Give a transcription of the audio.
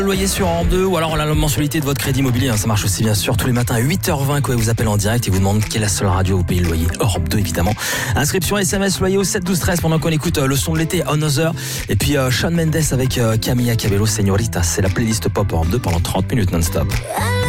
Loyer sur Europe 2 ou alors la mensualité de votre crédit immobilier, ça marche aussi bien sûr tous les matins à 8h20 quoi, vous appelle en direct et vous demande quelle est la seule radio où payer le loyer. Europe 2 évidemment. Inscription SMS loyer au 7 12 13 pendant qu'on écoute le son de l'été Another et puis Shawn Mendes avec Camilla Cabello Señorita, c'est la playlist pop Europe 2 pendant 30 minutes non-stop.